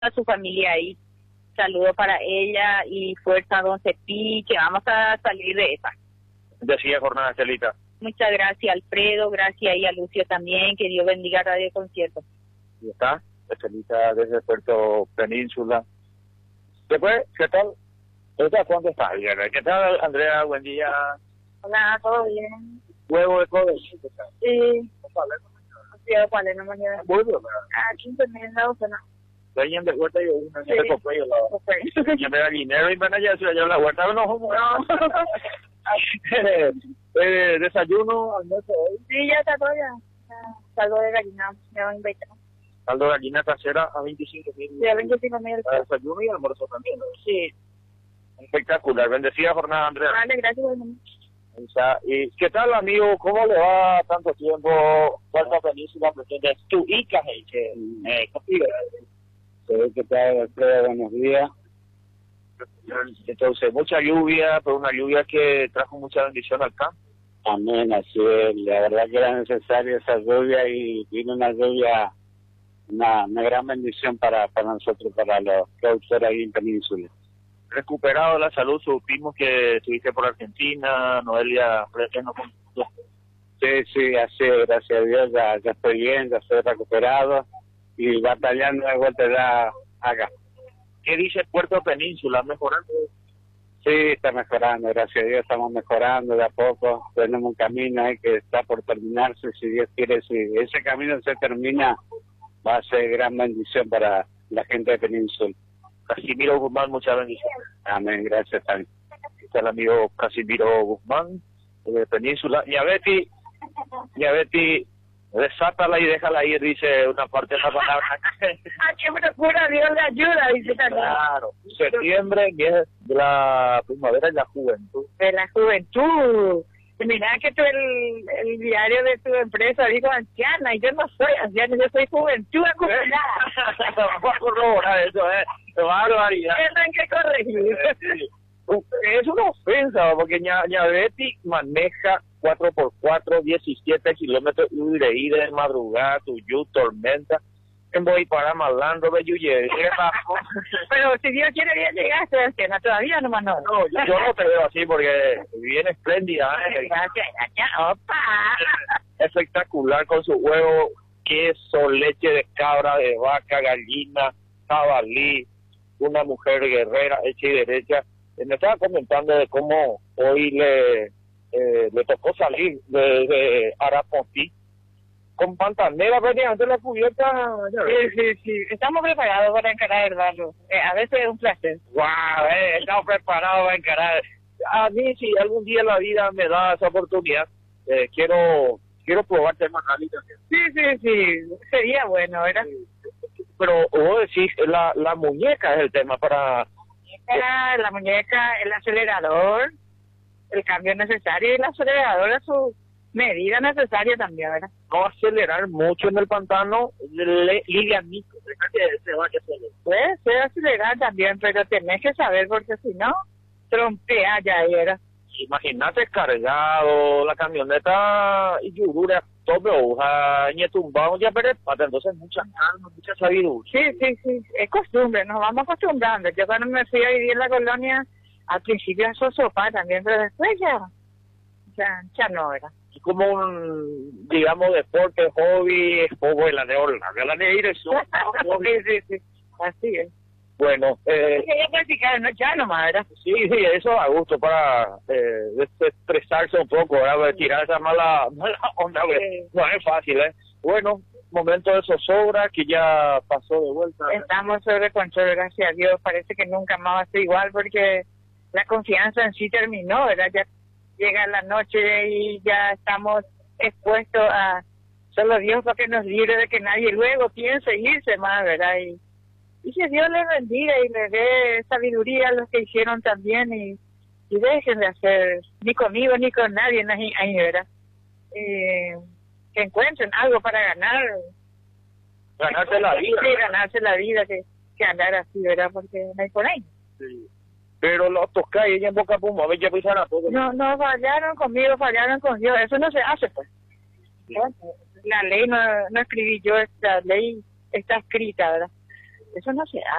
a su familia ahí. Saludo para ella y fuerza, don Cepi, que vamos a salir de esa. Decía jornada, Estelita. Muchas gracias, Alfredo, gracias y a Lucio también, que Dios bendiga Radio Concierto. Y está, Estelita desde Puerto Península. Después, ¿qué tal? ¿Cuándo estás? ¿Qué tal, Andrea? Buen día. Hola, ¿todo bien? Huevo de codo. Sí. Sí, ¿cuál es? No me queda. Muy bien. 15 mil la docena. Venían de huerta y una de copello. Ya me da dinero y van allá a la huerta. No. Desayuno, almuerzo hoy. Sí, ya está todo ya. Saldo de gallina, me van a invitar. Saldo de gallina casera a 25.000. Sí, a 25.000. Para desayuno y almuerzo también. Sí. Espectacular. Bendecida jornada, Andrea. Vale, gracias. ¿Y qué tal, amigo? ¿Cómo le va tanto tiempo? Puerto Península, de tu Ica, contigo. ¿Qué tal, Alfredo? Buenos días. Entonces, mucha lluvia, pero una lluvia que trajo mucha bendición al campo. Amén, así es. La verdad que era necesaria esa lluvia y vino una lluvia, una gran bendición para nosotros, para los productores ahí en Península. Recuperado la salud, supimos que estuviste por Argentina, Noelia, Sí, así es, gracias a Dios, ya estoy bien, ya estoy recuperado y batallando de vuelta ya acá. ¿Qué dice Puerto Península? ¿Mejorando? Sí, está mejorando, gracias a Dios, estamos mejorando de a poco, tenemos un camino ahí que está por terminarse, si Dios quiere, si ese camino se termina, va a ser gran bendición para la gente de Península. Casimiro Guzmán, muchas bendiciones. Amén, gracias también. Está el amigo Casimiro Guzmán, de Península. Y a Betty, desátala y déjala ir, dice una parte de la palabra. ¡Qué procura! Dios le ayuda, dice también. Claro, septiembre, mes de la primavera y la juventud. De la juventud. Mira que tú el diario de tu empresa dijo anciana, y yo no soy anciana, yo soy juventud acumulada. Vamos a corroborar eso, ¡Qué barbaridad! Tienen que corregir. Es una ofensa, porque ña Betty maneja 4x4, 17 kilómetros de ida de madrugada, Tuyú, Tormenta, en voy para Malandro, Belluyé, Pero si Dios quiere bien llegaste, anciana, todavía no, Manolo. No, yo no te veo así porque viene espléndida. Gracias, opa. Espectacular con su huevo, queso, leche de cabra, de vaca, gallina, jabalí, una mujer guerrera hecha y derecha. Me estaba comentando de cómo hoy le tocó salir de Araponti con pantanera prácticamente la cubierta. Sí. Estamos preparados para encarar el barro. A veces es un placer. ¡Guau! Estamos preparados para encarar. A mí, si algún día la vida me da esa oportunidad, quiero probar temas también. Sí. Sería bueno, ¿verdad? Pero vos decís, la muñeca es el tema para... La muñeca, el acelerador, el cambio necesario y el acelerador a su medida necesaria también, ¿verdad? No acelerar mucho en el pantano, livianito, dejar que se vaya a acelerar. Puede ser acelerar también, pero tenés que saber porque si no, trompea ya era. Imagínate cargado, la camioneta y yurura, todo, tumbado ya perepata, entonces mucha calma, mucha sabiduría. Sí, es costumbre, nos vamos acostumbrando. Yo cuando me fui a vivir en la colonia, al principio eso sopa también, pero después ya no era. Es como un, digamos, deporte, hobby, la de dirección. Sí, así es. Bueno, quería practicar, ya nomás, ¿verdad? Sí, eso a gusto para estresarse un poco, ¿verdad? Tirar esa mala onda, no es fácil, Bueno, momento de zozobra que ya pasó de vuelta. Estamos sobre control, gracias a Dios, parece que nunca más va a ser igual porque la confianza en sí terminó, ¿verdad? Ya llega la noche y ya estamos expuestos a solo Dios para que nos libre de que nadie luego piense irse más, ¿verdad? Y que Dios les bendiga y les dé sabiduría a los que hicieron también y dejen de hacer ni conmigo ni con nadie ahí, ¿verdad? Que encuentren algo para ganarse la vida. Sí, ganarse la vida, que andar así, ¿verdad? Porque no hay por ahí. Sí. Pero los toscay, ella en Boca Puma, a ver, ya pisan a todos. No fallaron conmigo, fallaron con Dios. Eso no se hace, pues. Sí. La ley no escribí yo, esta ley está escrita, ¿verdad? Eso no se hace.